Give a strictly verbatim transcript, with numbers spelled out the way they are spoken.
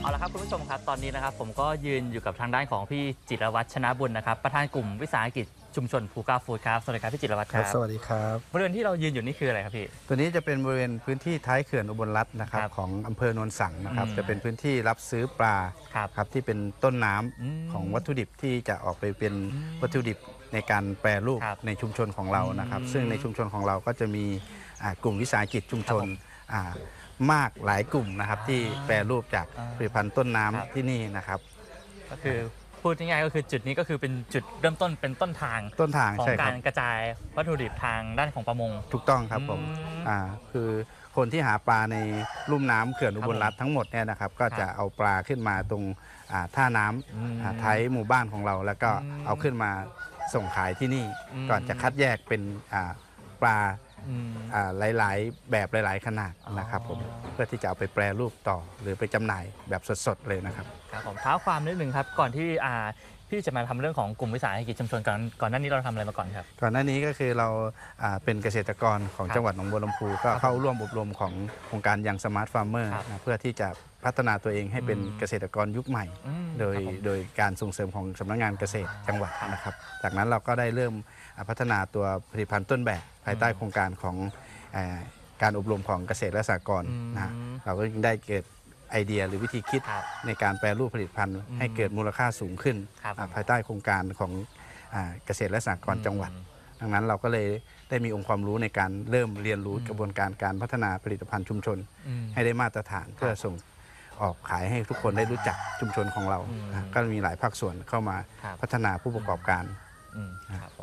เอาละครับคุณผู้ชมครับตอนนี้นะครับผมก็ยืนอยู่กับทางด้านของพี่จิรวัฒน์ชนะบุญนะครับประธานกลุ่มวิสาหกิจชุมชนภูเก้าฟู้ดครับสวัสดีครับพี่จิรวัฒน์คครัรับบ สวัสดีครับบริเวณที่เรายืนอยู่นี่คืออะไรครับพี่ตัวนี้จะเป็นบริเวณพื้นที่ท้ายเขื่อนอุบลรัตน์นะครับครับของอำเภอโนนสังนะครับอืมจะเป็นพื้นที่รับซื้อปลาครับครับที่เป็นต้นน้ำอืมของวัตถุดิบที่จะออกไปเป็นอืมวัตถุดิบในการแปรรูปครับในชุมชนของเรานะครับอืมซึ่งในชุมชนของเราก็จะมีอ่ากลุ่มวิสาหกิจชุมชนครับผมอ่ามากหลายกลุ่มนะครับที่แปรรูปจากอ่าผลิตภัณฑ์ต้นน้ำครับที่นี่นะครับก็คือพูดง่ายๆก็คือจุดนี้ก็คือเป็นจุดเริ่มต้นเป็นต้นทางต้นทางของใช่คัการรบกระจายวัตถุดิบทางด้านของประมงถูกต้องครับผมอืมอ่าคือคนที่หาปลาในลุ่มน้ำเขื่อนอุบลรัตน์ทั้งหมดเนี่ยนะครับก็จะเอาปลาขึ้นมาตรงอ่าท่าน้ำอืมอ่าท้ายหมู่บ้านของเรา แล้วก็อืมเอาขึ้นมาส่งขายที่นี่อืมก่อนจะคัดแยกเป็นอ่าปลาอืมอ่าหลายๆ แบบหลาย ๆ ขนาดนะครับผมอ๋อเพื่อที่จะเอาไปแปรรูปต่อ หรือไปจำหน่ายแบบสดๆเลยนะครับครับผมเท้าความนิดนึงครับก่อนที่อ่าพี่จะมาทำเรื่องของกลุ่มวิสาหกิจชุมชนก่อนก่อนหน้านี้เราทำอะไรมาก่อนครับก่อนหน้านี้ก็คือเราอ่าเป็นเกษตรกรของครับจังหวัดหนองบัวลำพูก็ครับเข้าร่วมอบรมของโครงการยังสมาร์ทฟาร์มเมอร์ครับเพื่อที่จะพัฒนาตัวเองให้เป็นอืมเกษตรกรยุคใหม่อืมโดยครับผมโดยการส่งเสริมของสำนักงานเกษตรจังหวัดครับนะครับ จากนั้นเราก็ได้เริ่มอ่าพัฒนาตัวผลิตภัณฑ์ต้นแบบภายใต้อืมโครงการของเอ่อการอบรมของเกษตรและสหกรณ์อืมนะฮะเราก็ยังได้เกิดไอเดียหรือวิธีคิดครับในการแปรรูปผลิตภัณฑ์อืมให้เกิดมูลค่าสูงขึ้นครับอ่าภายใต้โครงการของอ่าเกษตรและสหกรณ์จังหวัด ดังนั้นเราก็เลยได้มีองค์ความรู้ในการเริ่มเรียนรู้อืมกระบวนการการพัฒนาผลิตภัณฑ์ชุมชนอืมให้ได้มาตรฐานเพื่อส่งออกขายให้ทุกคนได้รู้จักชุมชนของเราอืมนะก็มีหลายภาคส่วนเข้ามาครับพัฒนาผู้ประกอบการอืมครับผม